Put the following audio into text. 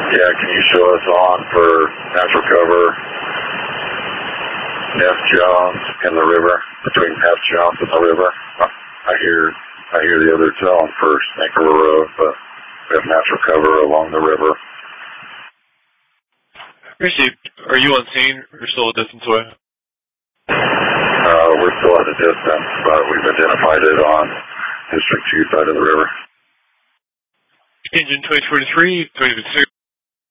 Yeah, can you show us on for natural cover, F. Jones in the river, between F. Jones and the river? I hear the other tone for Snake River Road, but we have natural cover along the river. Received. Are you on scene or still a distance away? We're still at a distance, but we've identified it on District 2 side of the river. Engine 2043, 2026.